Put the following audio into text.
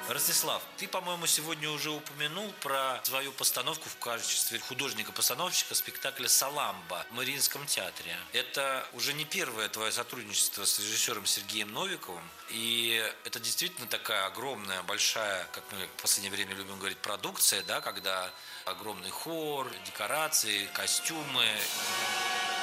Ростислав, ты, по-моему, сегодня уже упомянул про свою постановку в качестве художника-постановщика спектакля «Саламба» в Мариинском театре. Это уже не первое твое сотрудничество с режиссером Сергеем Новиковым, и это действительно такая огромная, большая, как мы в последнее время любим говорить, продукция, да, когда огромный хор, декорации, костюмы.